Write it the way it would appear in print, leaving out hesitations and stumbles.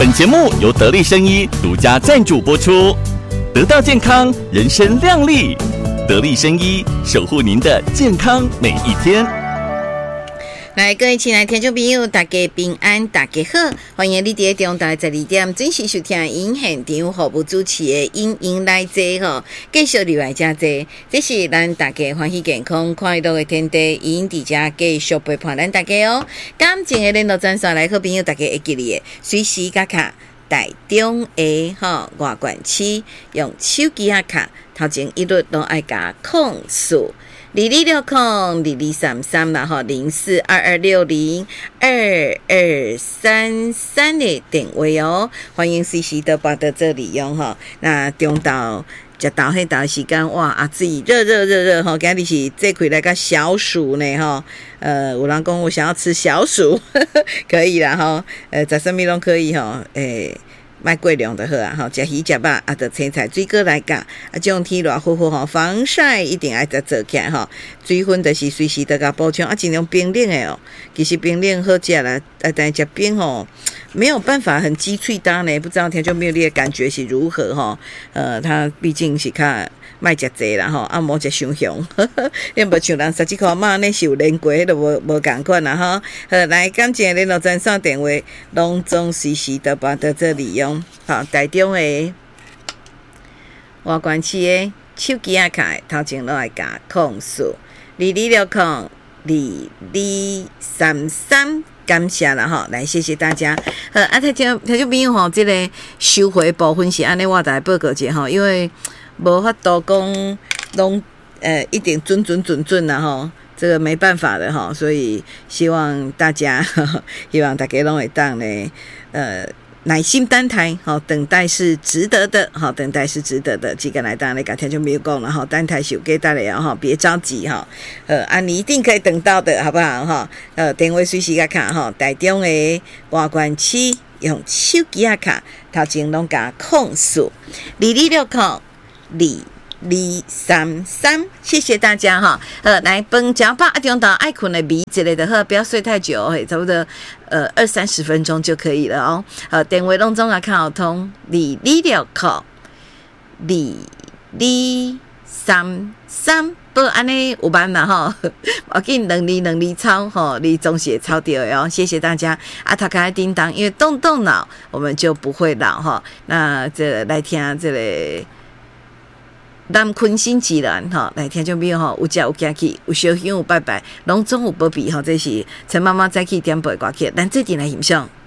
本节目由得力生医独家赞助播出，得到健康，人生亮丽。得力生医，守护您的健康每一天。 来，各位亲爱的听众朋友，大家平安，大家好，欢迎你在中台12点准时收听因现场服务主持的因来坐吼，继续另外加坐，这是咱大家欢喜健康快乐的天地，因伫遮继续陪伴咱大家哦。感情的联络专线来，好朋友大家会记哩的，随时加卡台中的外管区用手机卡，头前一律都爱加控诉。22602233啦哈，0422602233的电话哦，欢迎随时都把到这里用哈。那中昼食到迄道时间哇，啊水热吼，今日是这开来个小暑呢哈。有人讲我想要吃小暑，可以啦哈。在什么拢可以哈，卖过量就好啊！吼，食鱼食肉啊，着青菜水果来讲啊，这种天热呼呼吼，防晒一定要再做起来吼。水分就是随时都甲补充啊，尽量冰冷的哦。其实冰冷好食啦，但是食冰吼没有办法很鸡脆搭呢，不知道听众朋友你的感觉是如何吼？它毕竟是较卖食济啦吼，啊莫食伤凶，你无像人30块嘛，那是有练过，迄都无共款啦吼。来，感谢联络专线电话，拢总随时都把到这里用。好，台中的外关区的手机卡头前都来加控诉22602233，感谢啦吼，来谢谢大家。听众朋友吼，这个收回部分是安尼，我再报告一下吼，因为无法度讲拢一定准啦吼，这个没办法的吼，所以希望大家拢会当呢耐心等待，等待是值得的，等待是值得的。这个来当那个听众朋友讲了哈，等待是有给大家哈，别着急哈，你一定可以等到的，好不好哈？电话随时甲卡哈，台中的外关区用手机卡，头前拢加控诉22602233，谢谢大家哈。来饭吃饱，中昼爱困的迷之类的喝，不要睡太久，差不多20-30分钟就可以了哦。电话拢总啊看好通22602233，不安尼有办嘛吼？我给你能力抄吼，你总是会抄到的哦。谢谢大家，头壳叮当，因为动脑，我们就不会老哈。那这来听这个。南昆新奇兰哈，来听众朋友哈，有食有行去，有烧香有拜拜，拢总有保庇哈，这是陈妈妈早起点播歌曲，咱这点来欣赏。